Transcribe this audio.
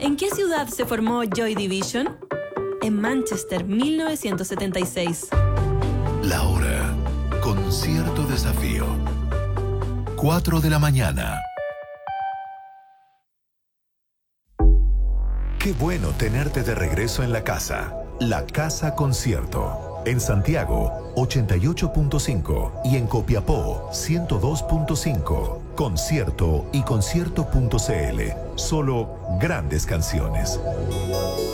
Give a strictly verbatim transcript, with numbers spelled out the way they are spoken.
¿En qué ciudad se formó Joy Division? En Manchester, mil novecientos setenta y seis. La hora. Concierto Desafío. cuatro de la mañana. Qué bueno tenerte de regreso en la casa. La Casa Concierto. En Santiago, ochenta y ocho punto cinco y en Copiapó, ciento dos punto cinco. Concierto y concierto punto c l. Solo grandes canciones.